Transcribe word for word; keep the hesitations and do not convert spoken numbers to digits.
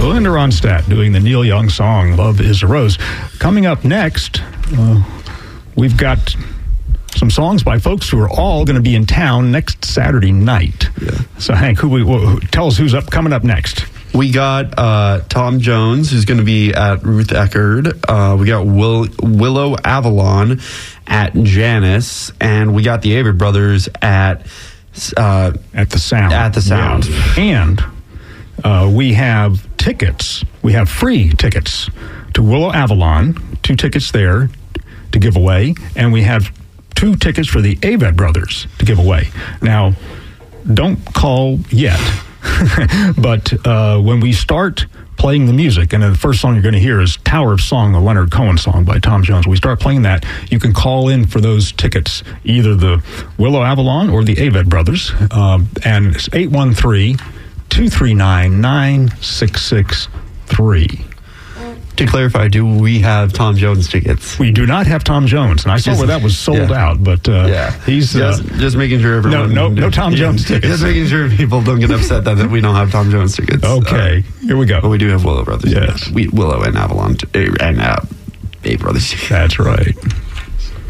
Linda Ronstadt doing the Neil Young song, Love is a Rose. Coming up next, uh, we've got some songs by folks who are all going to be in town next Saturday night. Yeah. So, Hank, who we who, tell us who's up coming up next. We got uh, Tom Jones, who's going to be at Ruth Eckerd. Uh, we got Will, Willow Avalon at Janice. And we got the Avett Brothers at... Uh, at the Sound. At the Sound. Yeah. And uh, we have tickets. We have free tickets to Willow Avalon. Two tickets there to give away. And we have two tickets for the Avett Brothers to give away. Now, don't call yet. But uh, when we start playing the music, and the first song you're going to hear is Tower of Song, the Leonard Cohen song by Tom Jones. When we start playing that, you can call in for those tickets, either the Willow Avalon or the Avett Brothers. Um, and it's eight one three, two three nine, nine six six three. To clarify, do we have Tom Jones tickets? We do not have Tom Jones, and I saw Just- where that was sold yeah. out, but uh, Yeah. he's... Just, uh, just making sure everyone... no, no Tom Jones tickets. Just making sure people don't get upset that, that we don't have Tom Jones tickets. Okay, Uh, here we go. but we do have Willow Brothers. Yes. We, Willow and Avalon, t- and uh, Avett Brothers. That's right.